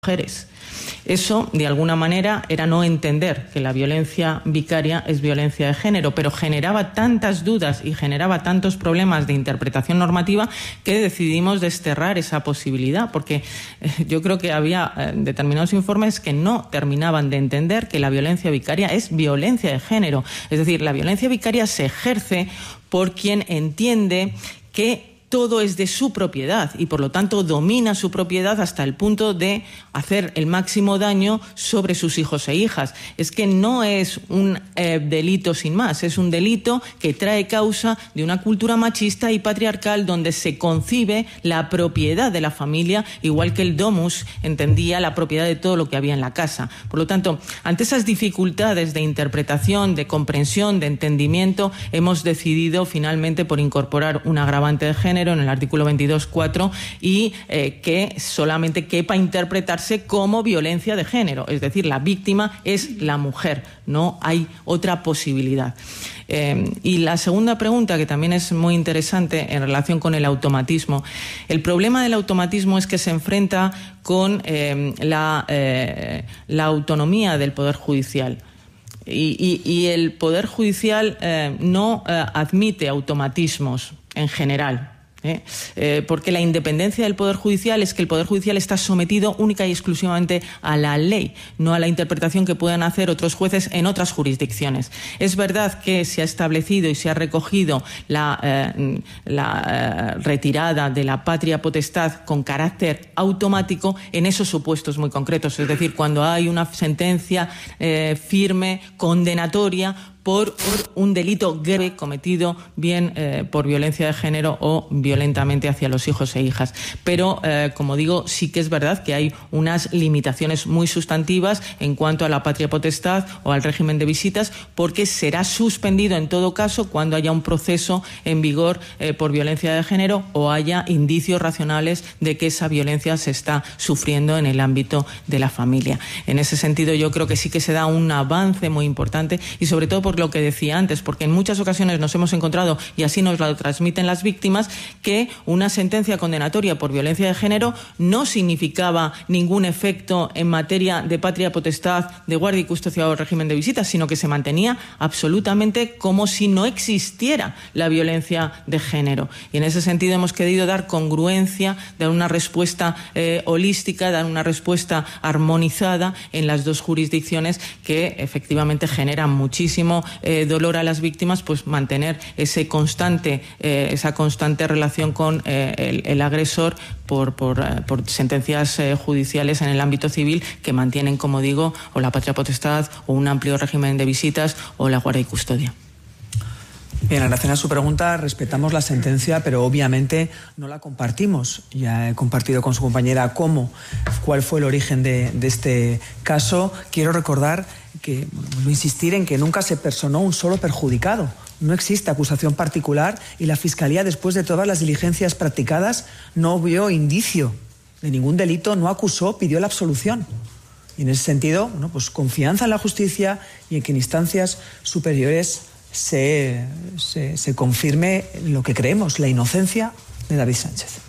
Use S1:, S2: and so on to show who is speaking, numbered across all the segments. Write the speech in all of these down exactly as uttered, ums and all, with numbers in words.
S1: mujeres. Eso, de alguna manera, era no entender que la violencia vicaria es violencia de género, pero generaba tantas dudas y generaba tantos problemas de interpretación normativa que decidimos desterrar esa posibilidad, porque eh, yo creo que había eh, determinados informes que no terminaban de entender que la violencia vicaria es violencia de género. Es decir, la violencia vicaria se ejerce por quien entiende que todo es de su propiedad y, por lo tanto, domina su propiedad hasta el punto de hacer el máximo daño sobre sus hijos e hijas. Es que no es un eh, delito sin más, es un delito que trae causa de una cultura machista y patriarcal donde se concibe la propiedad de la familia, igual que el domus entendía la propiedad de todo lo que había en la casa. Por lo tanto, ante esas dificultades de interpretación, de comprensión, de entendimiento, hemos decidido finalmente por incorporar un agravante de género en el artículo veintidós punto cuatro y eh, que solamente quepa interpretarse como violencia de género, es decir, la víctima es la mujer, no hay otra posibilidad. Eh, y la segunda pregunta, que también es muy interesante en relación con el automatismo. El problema del automatismo es que se enfrenta con eh, la, eh, la autonomía del Poder Judicial. Y, y, y el Poder Judicial eh, no eh, admite automatismos en general. ¿Eh? Eh, porque la independencia del Poder Judicial es que el Poder Judicial está sometido única y exclusivamente a la ley, no a la interpretación que puedan hacer otros jueces en otras jurisdicciones. Es verdad que se ha establecido y se ha recogido la, eh, la eh, retirada de la patria potestad con carácter automático en esos supuestos muy concretos, es decir, cuando hay una sentencia eh, firme, condenatoria, Por, por un delito grave cometido bien eh, por violencia de género o violentamente hacia los hijos e hijas. Pero, eh, como digo, sí que es verdad que hay unas limitaciones muy sustantivas en cuanto a la patria potestad o al régimen de visitas, porque será suspendido en todo caso cuando haya un proceso en vigor eh, por violencia de género o haya indicios racionales de que esa violencia se está sufriendo en el ámbito de la familia. En ese sentido, yo creo que sí que se da un avance muy importante y, sobre todo, por lo que decía antes, porque en muchas ocasiones nos hemos encontrado, y así nos lo transmiten las víctimas, que una sentencia condenatoria por violencia de género no significaba ningún efecto en materia de patria potestad, de guardia y custodia o régimen de visitas, sino que se mantenía absolutamente como si no existiera la violencia de género. Y en ese sentido hemos querido dar congruencia, dar una respuesta eh, holística, dar una respuesta armonizada en las dos jurisdicciones que efectivamente generan muchísimo Eh, dolor a las víctimas, pues mantener ese constante, eh, esa constante relación con eh, el, el agresor por, por, eh, por sentencias eh, judiciales en el ámbito civil que mantienen, como digo, o la patria potestad o un amplio régimen de visitas o la guardia y custodia.
S2: Bien, en relación a su pregunta, respetamos la sentencia, pero obviamente no la compartimos. Ya he compartido con su compañera cómo, cuál fue el origen de, de este caso. Quiero recordar que, bueno, insistir en que nunca se personó un solo perjudicado. No existe acusación particular y la Fiscalía, después de todas las diligencias practicadas, no vio indicio de ningún delito, no acusó, pidió la absolución. Y en ese sentido, bueno, pues confianza en la justicia y en que en instancias superiores Se, se, se confirme lo que creemos, la inocencia de David Sánchez.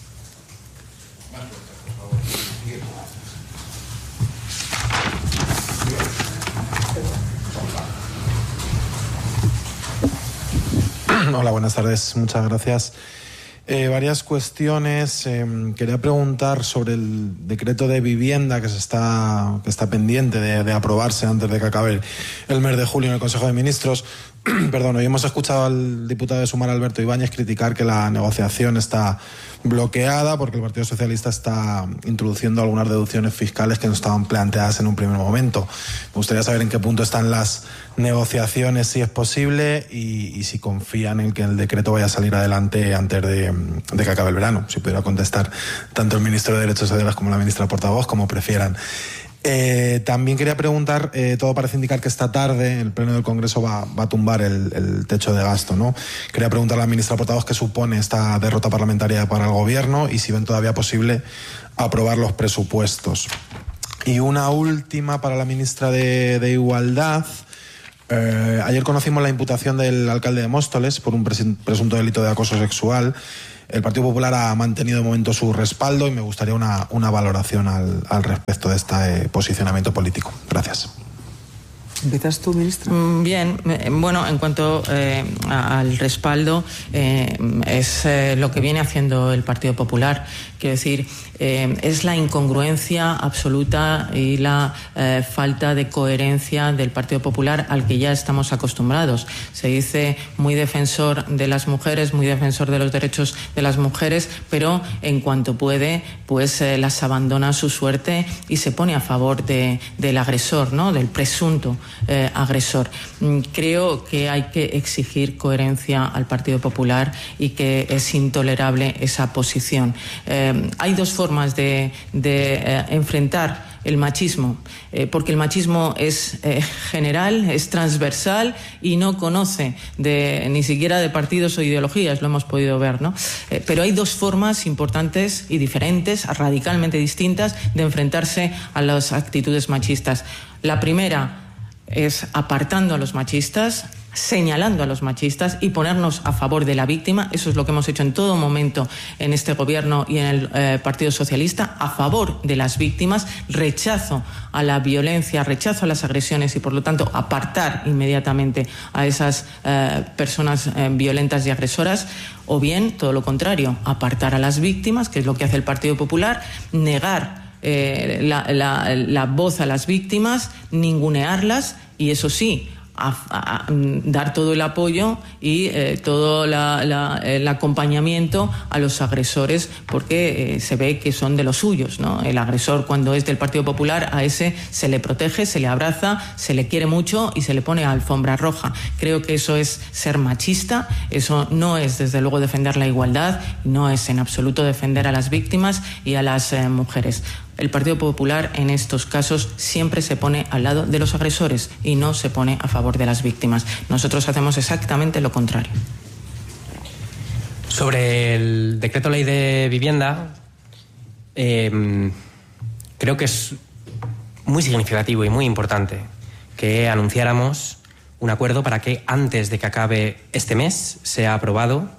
S3: Hola, buenas tardes, muchas gracias. Eh, varias cuestiones. Eh, quería preguntar sobre el decreto de vivienda que se está que está pendiente de, de aprobarse antes de que acabe el mes de julio en el Consejo de Ministros. Perdón, hoy hemos escuchado al diputado de Sumar, Alberto Ibáñez, criticar que la negociación está bloqueada porque el Partido Socialista está introduciendo algunas deducciones fiscales que no estaban planteadas en un primer momento. Me gustaría saber en qué punto están las negociaciones, si es posible, y, y si confían en que el decreto vaya a salir adelante antes de, de que acabe el verano. Si pudiera contestar tanto el ministro de Derechos Sociales como la ministra portavoz, como prefieran. Eh, también quería preguntar, eh, todo parece indicar que esta tarde el Pleno del Congreso va, va a tumbar el, el techo de gasto, ¿no? Quería preguntarle a la ministra portavoz qué supone esta derrota parlamentaria para el Gobierno y si ven todavía posible aprobar los presupuestos. Y una última para la ministra de, de Igualdad. Eh, ayer conocimos la imputación del alcalde de Móstoles por un presunto delito de acoso sexual. El Partido Popular ha mantenido de momento su respaldo y me gustaría una, una valoración al, al respecto de este posicionamiento político. Gracias.
S2: ¿Empiezas tú, ministra?
S1: Bien, bueno, en cuanto eh, al respaldo, eh, es eh, lo que viene haciendo el Partido Popular. Quiero decir, eh, es la incongruencia absoluta y la eh, falta de coherencia del Partido Popular al que ya estamos acostumbrados. Se dice muy defensor de las mujeres, muy defensor de los derechos de las mujeres, pero en cuanto puede, pues eh, las abandona a su suerte y se pone a favor de, del agresor, ¿no?, del presunto Eh, agresor. Creo que hay que exigir coherencia al Partido Popular y que es intolerable esa posición. Eh, hay dos formas de, de eh, enfrentar el machismo, eh, porque el machismo es eh, general, es transversal y no conoce de, ni siquiera de partidos o ideologías, lo hemos podido ver, ¿no? Eh, pero hay dos formas importantes y diferentes, radicalmente distintas, de enfrentarse a las actitudes machistas. La primera es apartando a los machistas, señalando a los machistas y ponernos a favor de la víctima. Eso es lo que hemos hecho en todo momento en este gobierno y en el eh, Partido Socialista, a favor de las víctimas, rechazo a la violencia, rechazo a las agresiones y, por lo tanto, apartar inmediatamente a esas eh, personas eh, violentas y agresoras. O bien, todo lo contrario, apartar a las víctimas, que es lo que hace el Partido Popular, negar Eh, la, la, la voz a las víctimas, ningunearlas y, eso sí, a, a, a dar todo el apoyo y eh, todo la, la, el acompañamiento a los agresores, porque eh, se ve que son de los suyos, ¿no? El agresor, cuando es del Partido Popular, a ese se le protege, se le abraza, se le quiere mucho y se le pone alfombra roja. Creo que eso es ser machista, eso no es, desde luego, defender la igualdad, no es en absoluto defender a las víctimas y a las eh, mujeres. El Partido Popular en estos casos siempre se pone al lado de los agresores y no se pone a favor de las víctimas. Nosotros hacemos exactamente lo contrario.
S4: Sobre el decreto ley de vivienda, eh, creo que es muy significativo y muy importante que anunciáramos un acuerdo para que antes de que acabe este mes sea aprobado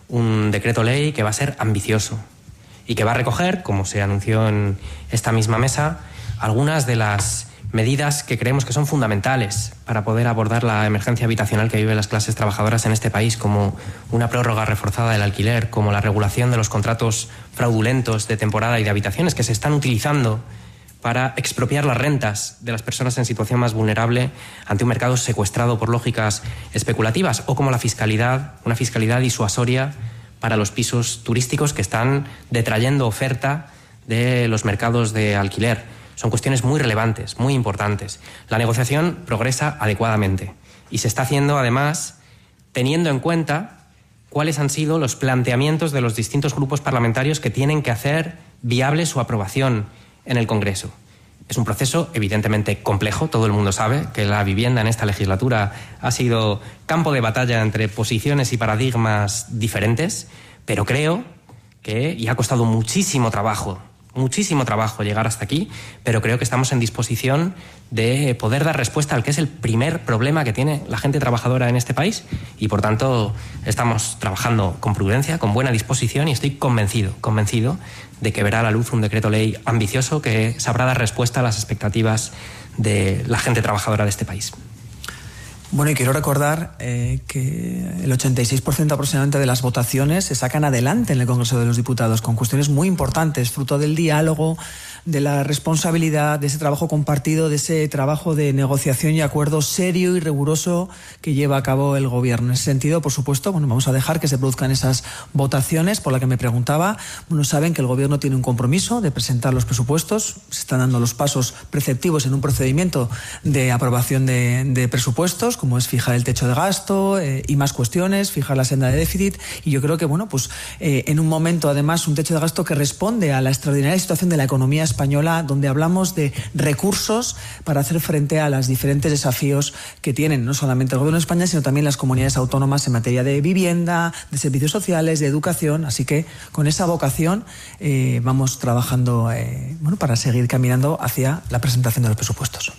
S4: un decreto ley que va a ser ambicioso y que va a recoger, como se anunció en esta misma mesa, algunas de las medidas que creemos que son fundamentales para poder abordar la emergencia habitacional que viven las clases trabajadoras en este país, como una prórroga reforzada del alquiler, como la regulación de los contratos fraudulentos de temporada y de habitaciones que se están utilizando para expropiar las rentas de las personas en situación más vulnerable ante un mercado secuestrado por lógicas especulativas, o como la fiscalidad, una fiscalidad disuasoria para los pisos turísticos que están detrayendo oferta de los mercados de alquiler. Son cuestiones muy relevantes, muy importantes. La negociación progresa adecuadamente y se está haciendo, además, teniendo en cuenta cuáles han sido los planteamientos de los distintos grupos parlamentarios que tienen que hacer viable su aprobación en el Congreso. Es un proceso evidentemente complejo, todo el mundo sabe que la vivienda en esta legislatura ha sido campo de batalla entre posiciones y paradigmas diferentes, pero creo que, y ha costado muchísimo trabajo, muchísimo trabajo llegar hasta aquí, pero creo que estamos en disposición de poder dar respuesta al que es el primer problema que tiene la gente trabajadora en este país, y por tanto estamos trabajando con prudencia, con buena disposición, y estoy convencido, convencido de que verá a la luz un decreto ley ambicioso que sabrá dar respuesta a las expectativas de la gente trabajadora de este país.
S2: Bueno, y quiero recordar eh, que el ochenta y seis por ciento aproximadamente de las votaciones se sacan adelante en el Congreso de los Diputados, con cuestiones muy importantes, fruto del diálogo, de la responsabilidad, de ese trabajo compartido, de ese trabajo de negociación y acuerdo serio y riguroso que lleva a cabo el Gobierno. En ese sentido, por supuesto, bueno, vamos a dejar que se produzcan esas votaciones por la que me preguntaba. Bueno, saben que el Gobierno tiene un compromiso de presentar los presupuestos. Se están dando los pasos preceptivos en un procedimiento de aprobación de, de presupuestos, como es fijar el techo de gasto eh, y más cuestiones, fijar la senda de déficit. Y yo creo que, bueno, pues eh, en un momento, además, un techo de gasto que responde a la extraordinaria situación de la economía española, donde hablamos de recursos para hacer frente a los diferentes desafíos que tienen no solamente el Gobierno de España, sino también las comunidades autónomas en materia de vivienda, de servicios sociales, de educación. Así que con esa vocación eh, vamos trabajando eh, bueno, para seguir caminando hacia la presentación de los presupuestos.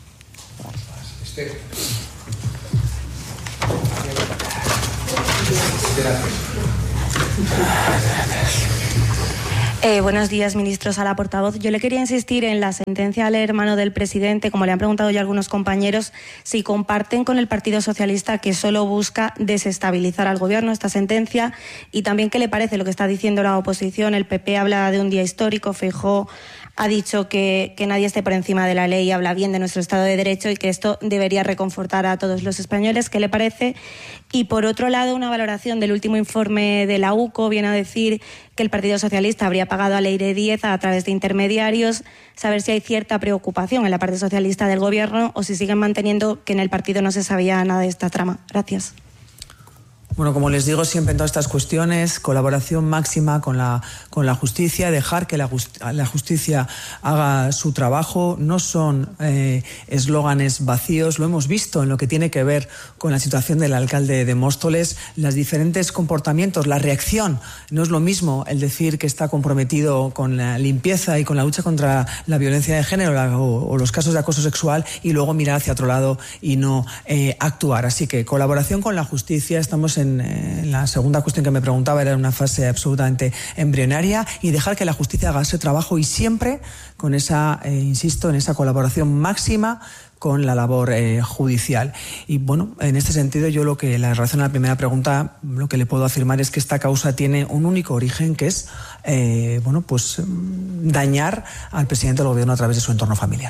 S2: Este... Gracias.
S5: Eh, buenos días, ministros. A la portavoz. Yo le quería insistir en la sentencia al hermano del presidente, como le han preguntado ya algunos compañeros, si comparten con el Partido Socialista que solo busca desestabilizar al Gobierno esta sentencia, y también qué le parece lo que está diciendo la oposición. El P P habla de un día histórico, Feijóo ha dicho que, que nadie esté por encima de la ley, habla bien de nuestro Estado de Derecho y que esto debería reconfortar a todos los españoles. ¿Qué le parece? Y por otro lado, una valoración del último informe de la U C O viene a decir que el Partido Socialista habría pagado a Leire Díez a través de intermediarios. Saber si hay cierta preocupación en la parte socialista del Gobierno o si siguen manteniendo que en el partido no se sabía nada de esta trama. Gracias.
S2: Bueno, como les digo siempre en todas estas cuestiones, colaboración máxima con la, con la justicia, dejar que la, just, la justicia haga su trabajo. No son eh, eslóganes vacíos, lo hemos visto en lo que tiene que ver con la situación del alcalde de Móstoles, los diferentes comportamientos, la reacción. No es lo mismo el decir que está comprometido con la limpieza y con la lucha contra la violencia de género la, o, o los casos de acoso sexual y luego mirar hacia otro lado y no eh, actuar. Así que colaboración con la justicia, estamos en En la segunda cuestión que me preguntaba, era una fase absolutamente embrionaria, y dejar que la justicia haga ese trabajo y siempre con esa, eh, insisto, en esa colaboración máxima con la labor eh, judicial. Y bueno, en este sentido yo lo que, la relación a la primera pregunta, lo que le puedo afirmar es que esta causa tiene un único origen, que es eh, bueno, pues dañar al presidente del Gobierno a través de su entorno familiar.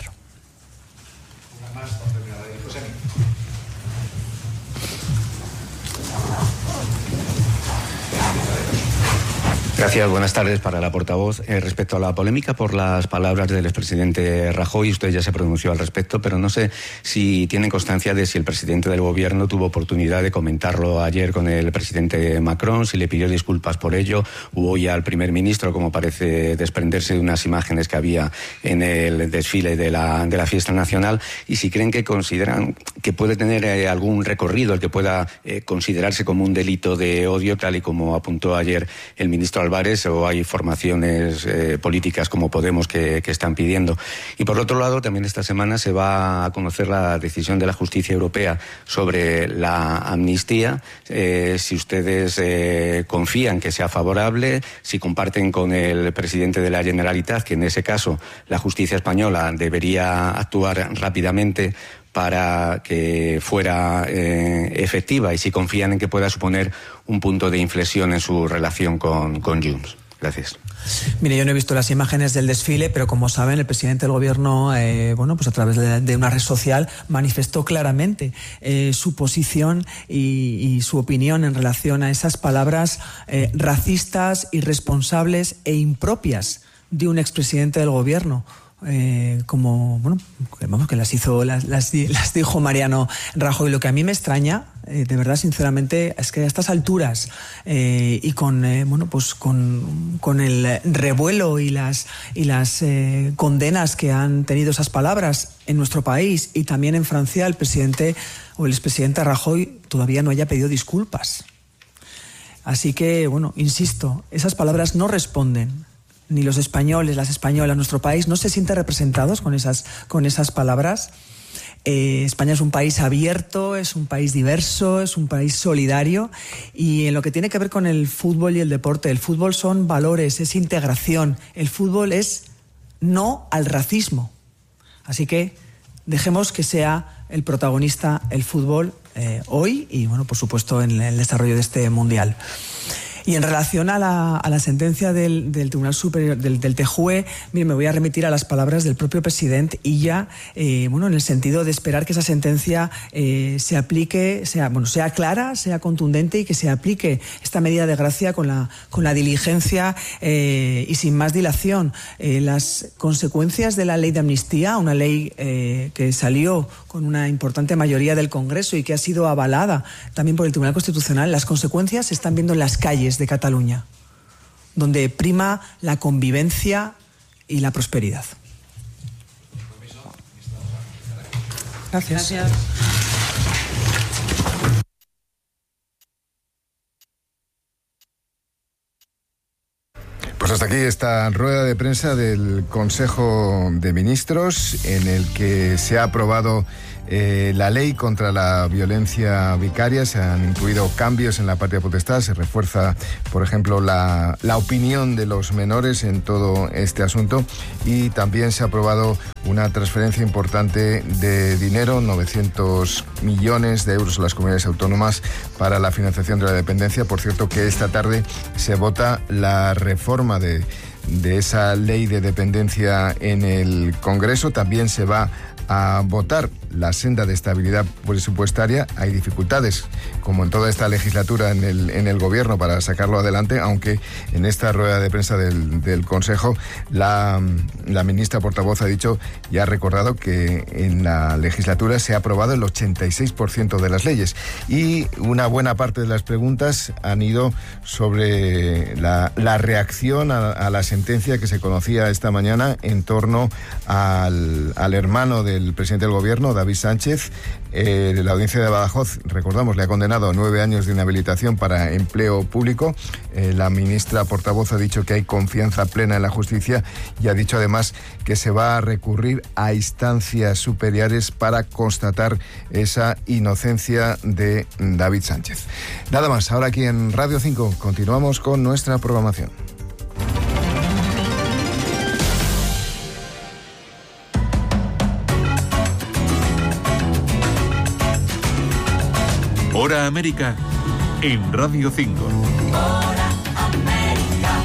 S6: Gracias, buenas tardes. Para la portavoz, eh, respecto a la polémica por las palabras del expresidente Rajoy, usted ya se pronunció al respecto, pero no sé si tienen constancia de si el presidente del Gobierno tuvo oportunidad de comentarlo ayer con el presidente Macron, si le pidió disculpas por ello, hubo ya al primer ministro, como parece desprenderse de unas imágenes que había en el desfile de la, de la fiesta nacional, y si creen que consideran que puede tener eh, algún recorrido el que pueda eh, considerarse como un delito de odio, tal y como apuntó ayer el ministro Álvarez, o hay formaciones eh, políticas como Podemos que, que están pidiendo. Y por otro lado, también esta semana se va a conocer la decisión de la Justicia Europea sobre la amnistía. Eh, si ustedes eh, confían que sea favorable, si comparten con el presidente de la Generalitat que en ese caso la justicia española debería actuar rápidamente para que fuera eh, efectiva, y si confían en que pueda suponer un punto de inflexión en su relación con, con Junts. Gracias.
S2: Mire, yo no he visto las imágenes del desfile, pero como saben, el presidente del Gobierno, eh, bueno, pues a través de, de una red social manifestó claramente eh, su posición y, y su opinión en relación a esas palabras eh, racistas, irresponsables e impropias de un expresidente del Gobierno. Eh, como, bueno, vamos, que las hizo, las, las, las dijo Mariano Rajoy. Lo que a mí me extraña, eh, de verdad, sinceramente, es que a estas alturas eh, y con, eh, bueno, pues con, con el revuelo y las, y las eh, condenas que han tenido esas palabras en nuestro país y también en Francia, el presidente o el expresidente Rajoy todavía no haya pedido disculpas. Así que, bueno, insisto, esas palabras no responden. Ni los españoles, las españolas, nuestro país no se sienten representados con esas, con esas palabras. Eh, España es un país abierto, es un país diverso, es un país solidario, y en lo que tiene que ver con el fútbol y el deporte, el fútbol son valores, es integración, el fútbol es no al racismo. Así que dejemos que sea el protagonista el fútbol eh, hoy y, bueno, por supuesto, en el desarrollo de este mundial. Y en relación a la, a la sentencia del, del Tribunal Superior, del, del T J U E, mire, me voy a remitir a las palabras del propio presidente Illa, eh, bueno, en el sentido de esperar que esa sentencia eh, se aplique, sea, bueno, sea clara, sea contundente, y que se aplique esta medida de gracia con la, con la diligencia eh, y sin más dilación. Eh, las consecuencias de la ley de amnistía, una ley eh, que salió con una importante mayoría del Congreso y que ha sido avalada también por el Tribunal Constitucional, las consecuencias se están viendo en las calles de Cataluña, donde prima la convivencia y la prosperidad. Gracias. Gracias.
S7: Pues hasta aquí esta rueda de prensa del Consejo de Ministros en el que se ha aprobado eh, la ley contra la violencia vicaria. Se han incluido cambios en la patria potestad, se refuerza, por ejemplo, la, la opinión de los menores en todo este asunto, y también se ha aprobado una transferencia importante de dinero, novecientos millones de euros a las comunidades autónomas para la financiación de la dependencia. Por cierto, que esta tarde se vota la reforma de, de esa ley de dependencia en el Congreso. También se va a votar la senda de estabilidad presupuestaria. Hay dificultades, como en toda esta legislatura, en el, en el Gobierno para sacarlo adelante, aunque en esta rueda de prensa del, del Consejo la, la ministra portavoz ha dicho y ha recordado que en la legislatura se ha aprobado el ochenta y seis por ciento de las leyes, y una buena parte de las preguntas han ido sobre la, la reacción a, a la sentencia que se conocía esta mañana en torno al, al hermano de el presidente del Gobierno, David Sánchez. Eh, la audiencia de Badajoz, recordamos, le ha condenado a nueve años de inhabilitación para empleo público. Eh, la ministra portavoz ha dicho que hay confianza plena en la justicia y ha dicho además que se va a recurrir a instancias superiores para constatar esa inocencia de David Sánchez. Nada más, ahora aquí en Radio cinco continuamos con nuestra programación.
S8: Hora América en Radio cinco.
S9: Hora América.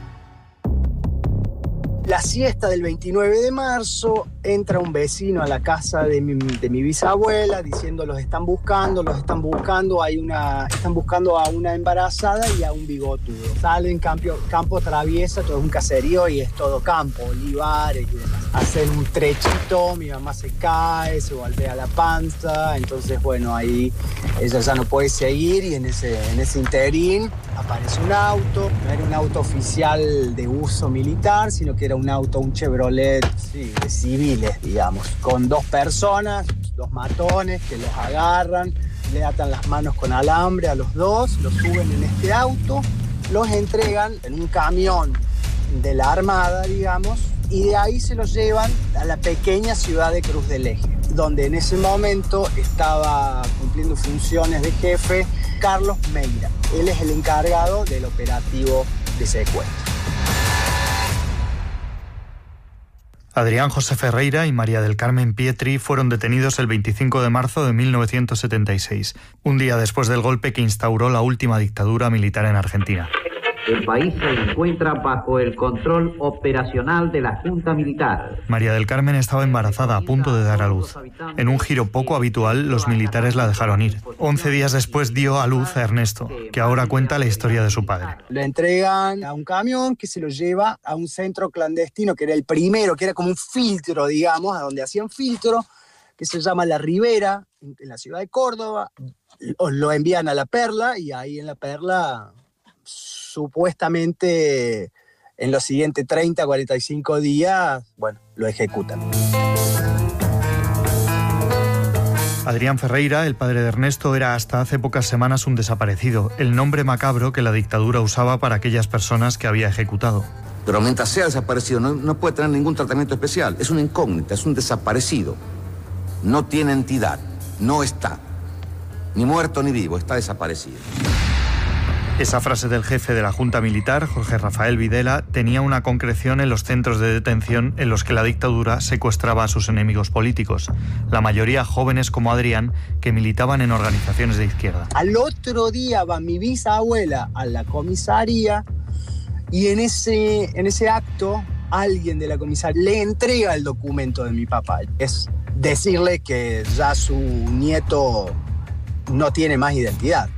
S9: La siesta del veintinueve de marzo, entra un vecino a la casa de mi, de mi bisabuela diciendo los están buscando, los están buscando, hay una, están buscando a una embarazada y a un bigotudo. Salen campo, campo traviesa, todo es un caserío y es todo campo, olivares y demás. Hacen un trechito, mi mamá se cae, se golpea la panza, entonces bueno, ahí ella ya no puede seguir y en ese, en ese interín aparece un auto, no era un auto oficial de uso militar, sino que era un auto, un Chevrolet, sí, de civiles, digamos, con dos personas, dos matones que los agarran, le atan las manos con alambre a los dos, los suben en este auto, los entregan en un camión de la Armada, digamos, y de ahí se los llevan a la pequeña ciudad de Cruz del Eje, donde en ese momento estaba cumpliendo funciones de jefe Carlos Meira. Él es el encargado del operativo de secuestro.
S10: Adrián José Ferreira y María del Carmen Pietri fueron detenidos el veinticinco de marzo de mil novecientos setenta y seis, un día después del golpe que instauró la última dictadura militar en Argentina.
S11: El país se encuentra bajo el control operacional de la Junta Militar.
S10: María del Carmen estaba embarazada, a punto de dar a luz. En un giro poco habitual, los militares la dejaron ir. Once días después dio a luz a Ernesto, que ahora cuenta la historia de su padre.
S9: Le entregan a un camión que se lo lleva a un centro clandestino, que era el primero, que era como un filtro, digamos, a donde hacían filtro, que se llama La Ribera, en la ciudad de Córdoba. Lo envían a La Perla y ahí en La Perla, supuestamente en los siguientes treinta a cuarenta y cinco días, bueno, lo ejecutan.
S10: Adrián Ferreira, el padre de Ernesto, era hasta hace pocas semanas un desaparecido, el nombre macabro que la dictadura usaba para aquellas personas que había ejecutado.
S12: Pero mientras sea desaparecido, no, no puede tener ningún tratamiento especial. Es una incógnita, es un desaparecido. No tiene entidad, no está. Ni muerto ni vivo, está desaparecido.
S10: Esa frase del jefe de la Junta Militar, Jorge Rafael Videla, tenía una concreción en los centros de detención en los que la dictadura secuestraba a sus enemigos políticos, la mayoría jóvenes como Adrián, que militaban en organizaciones de izquierda.
S9: Al otro día va mi bisabuela a la comisaría y en ese, en ese acto alguien de la comisaría le entrega el documento de mi papá. Es decirle que ya su nieto no tiene más identidad.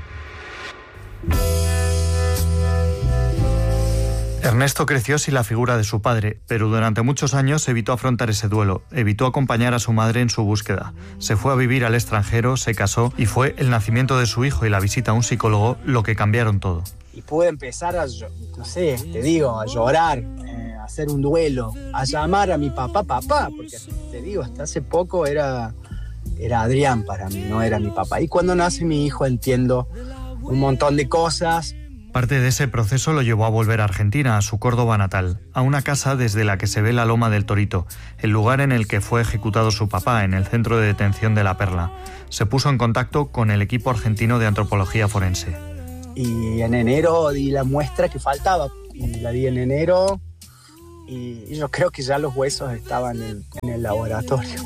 S10: Ernesto creció sin la figura de su padre, pero durante muchos años evitó afrontar ese duelo, evitó acompañar a su madre en su búsqueda. Se fue a vivir al extranjero, se casó y fue el nacimiento de su hijo y la visita a un psicólogo lo que cambiaron todo.
S9: Y pude empezar a, no sé, te digo, a llorar, eh, a hacer un duelo, a llamar a mi papá papá, porque te digo, hasta hace poco era, era Adrián para mí, no era mi papá. Y cuando nace mi hijo entiendo un montón de cosas,
S10: Parte de ese proceso lo llevó a volver a Argentina, a su Córdoba natal, a una casa desde la que se ve la Loma del Torito, el lugar en el que fue ejecutado su papá, en el centro de detención de La Perla. Se puso en contacto con el equipo argentino de antropología forense.
S9: Y en enero di la muestra que faltaba. Y la di en enero y yo creo que ya los huesos estaban en, en el laboratorio.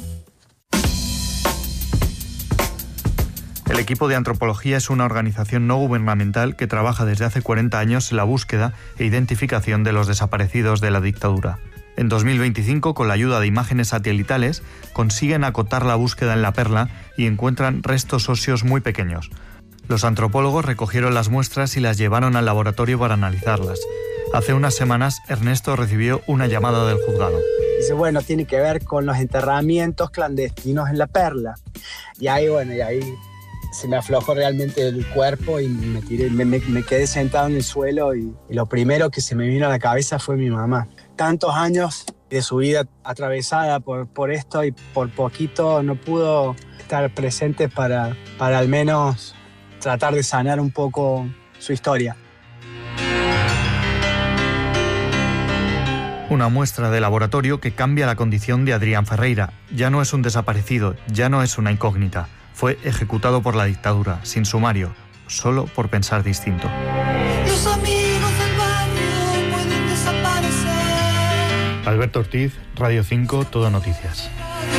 S10: El equipo de antropología es una organización no gubernamental que trabaja desde hace cuarenta años en la búsqueda e identificación de los desaparecidos de la dictadura. En dos mil veinticinco, con la ayuda de imágenes satelitales, consiguen acotar la búsqueda en La Perla y encuentran restos óseos muy pequeños. Los antropólogos recogieron las muestras y las llevaron al laboratorio para analizarlas. Hace unas semanas, Ernesto recibió una llamada del juzgado.
S9: Dice, bueno, tiene que ver con los enterramientos clandestinos en La Perla. Y ahí, bueno, y ahí se me aflojó realmente el cuerpo y me, tiré, me, me, me quedé sentado en el suelo y, y lo primero que se me vino a la cabeza fue mi mamá. Tantos años de su vida atravesada por, por esto y por poquito no pudo estar presente para, para al menos tratar de sanar un poco su historia.
S10: Una muestra de laboratorio que cambia la condición de Adrián Ferreira. Ya no es un desaparecido, ya no es una incógnita. Fue ejecutado por la dictadura, sin sumario, solo por pensar distinto.
S13: Los amigos del barrio pueden desaparecer.
S10: Alberto Ortiz, Radio cinco, Todo Noticias.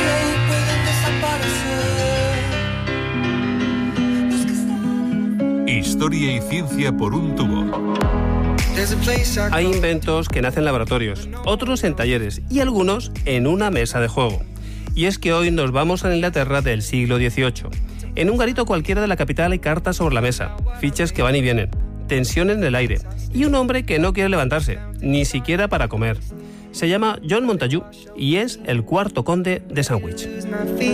S8: Historia y ciencia por un tubo.
S14: Hay inventos que nacen en laboratorios, otros en talleres y algunos en una mesa de juego. Y es que hoy nos vamos a la Inglaterra del siglo dieciocho. En un garito cualquiera de la capital hay cartas sobre la mesa, fichas que van y vienen, tensión en el aire y un hombre que no quiere levantarse, ni siquiera para comer. Se llama John Montagu y es el cuarto conde de Sandwich.